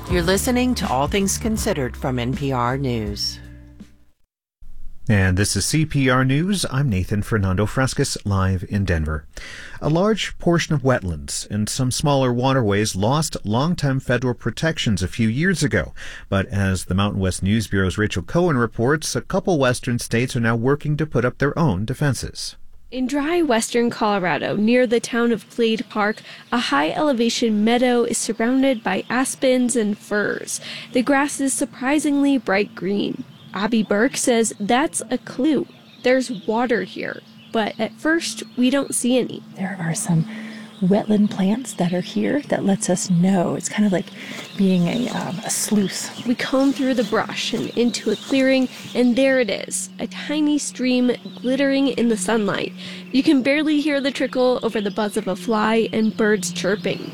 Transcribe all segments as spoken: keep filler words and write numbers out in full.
You're listening to All Things Considered from N P R News. And this is C P R News. I'm Nathan Fernando Frescas, live in Denver. A large portion of wetlands and some smaller waterways lost long-time federal protections a few years ago. But as the Mountain West News Bureau's Rachel Cohen reports, a couple western states are now working to put up their own defenses. In dry western Colorado, near the town of Glade Park, a high-elevation meadow is surrounded by aspens and firs. The grass is surprisingly bright green. Abby Burke says that's a clue. There's water here, but at first we don't see any. There are some wetland plants that are here that lets us know. It's kind of like being a, um, a sluice. We comb through the brush and into a clearing, and there it is, a tiny stream glittering in the sunlight. You can barely hear the trickle over the buzz of a fly and birds chirping.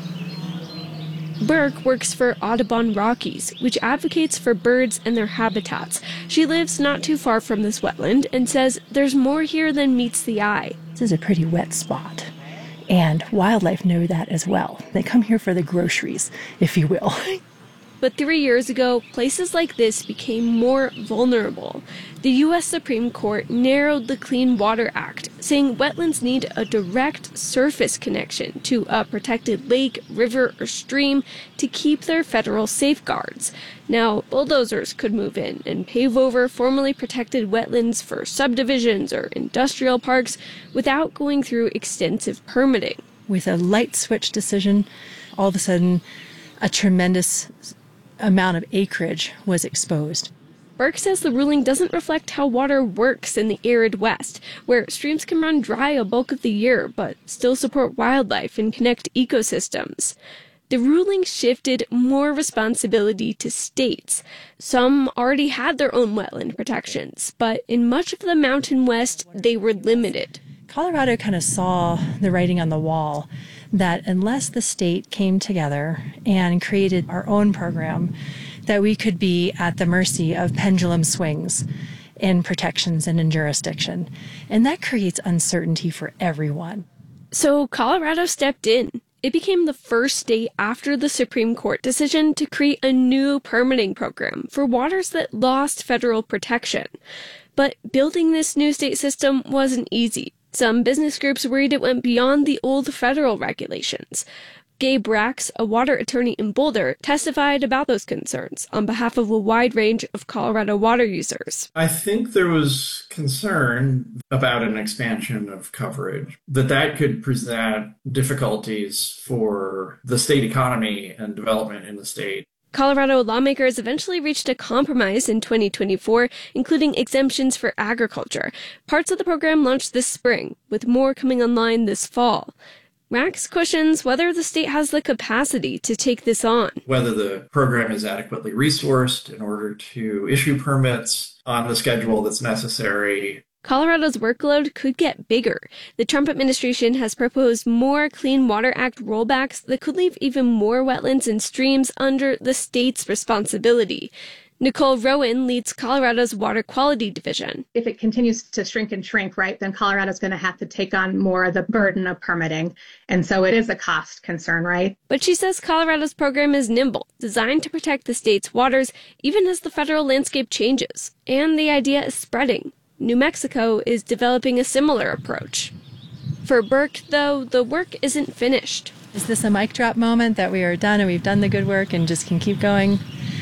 Burke works for Audubon Rockies, which advocates for birds and their habitats. She lives not too far from this wetland and says there's more here than meets the eye. This is a pretty wet spot, and wildlife know that as well. They come here for the groceries, if you will. But three years ago, places like this became more vulnerable. The U S Supreme Court narrowed the Clean Water Act, saying wetlands need a direct surface connection to a protected lake, river, or stream to keep their federal safeguards. Now, bulldozers could move in and pave over formerly protected wetlands for subdivisions or industrial parks without going through extensive permitting. With a light switch decision, all of a sudden, a tremendous amount of acreage was exposed. Burke says the ruling doesn't reflect how water works in the arid West, where streams can run dry a bulk of the year but still support wildlife and connect ecosystems. The ruling shifted more responsibility to states. Some already had their own wetland protections, but in much of the Mountain West, they were limited. Colorado kind of saw the writing on the wall that unless the state came together and created our own program, that we could be at the mercy of pendulum swings in protections and in jurisdiction. And that creates uncertainty for everyone. So Colorado stepped in. It became the first state after the Supreme Court decision to create a new permitting program for waters that lost federal protection. But building this new state system wasn't easy. Some business groups worried it went beyond the old federal regulations. Gabe Rax, a water attorney in Boulder, testified about those concerns on behalf of a wide range of Colorado water users. I think there was concern about an expansion of coverage, that that could present difficulties for the state economy and development in the state. Colorado lawmakers eventually reached a compromise in twenty twenty-four, including exemptions for agriculture. Parts of the program launched this spring, with more coming online this fall. Rax questions whether the state has the capacity to take this on. Whether the program is adequately resourced in order to issue permits on the schedule that's necessary. Colorado's workload could get bigger. The Trump administration has proposed more Clean Water Act rollbacks that could leave even more wetlands and streams under the state's responsibility. Nicole Rowan leads Colorado's Water Quality Division. If it continues to shrink and shrink, right, then Colorado's going to have to take on more of the burden of permitting. And so it is a cost concern, right? But she says Colorado's program is nimble, designed to protect the state's waters, even as the federal landscape changes. And the idea is spreading. New Mexico is developing a similar approach. For Burke, though, the work isn't finished. Is this a mic drop moment that we are done and we've done the good work and just can keep going?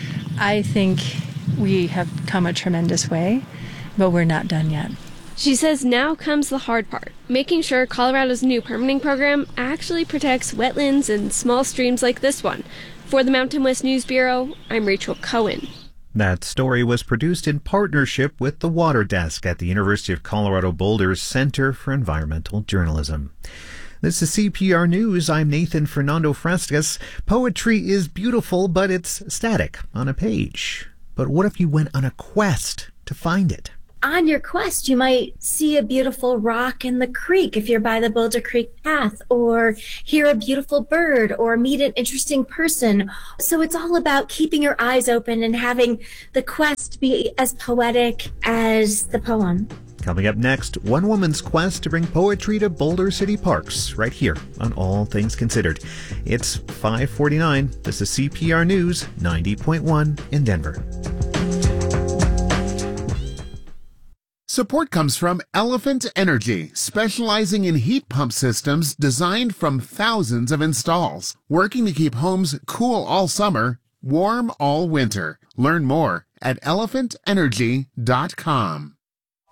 I think we have come a tremendous way, but we're not done yet. She says now comes the hard part, making sure Colorado's new permitting program actually protects wetlands and small streams like this one. For the Mountain West News Bureau, I'm Rachel Cohen. That story was produced in partnership with the Water Desk at the University of Colorado Boulder's Center for Environmental Journalism. This is C P R News. I'm Nathan Fernando Frescas. Poetry is beautiful, but it's static on a page. But what if you went on a quest to find it? On your quest, you might see a beautiful rock in the creek if you're by the Boulder Creek path, or hear a beautiful bird, or meet an interesting person. So it's all about keeping your eyes open and having the quest be as poetic as the poem. Coming up next, one woman's quest to bring poetry to Boulder City parks, right here on All Things Considered. It's five forty-nine. This is C P R News ninety point one in Denver. Support comes from Elephant Energy, specializing in heat pump systems designed from thousands of installs, working to keep homes cool all summer, warm all winter. Learn more at elephant energy dot com.